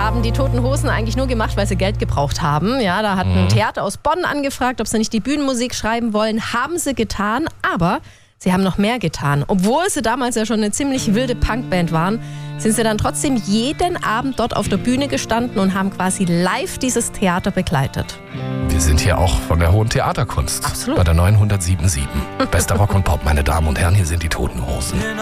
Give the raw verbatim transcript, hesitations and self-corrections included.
haben die Toten Hosen eigentlich nur gemacht, weil sie Geld gebraucht haben. Ja, da hat ein Mhm. Theater aus Bonn angefragt, ob sie nicht die Bühnenmusik schreiben wollen. Haben sie getan, aber sie haben noch mehr getan. Obwohl sie damals ja schon eine ziemlich wilde Punkband waren, sind sie dann trotzdem jeden Abend dort auf der Bühne gestanden und haben quasi live dieses Theater begleitet. Wir sind hier auch von der hohen Theaterkunst. Absolut. Bei der neunhundertsieben Komma sieben. Bester Rock und Pop, meine Damen und Herren, hier sind die Toten Hosen.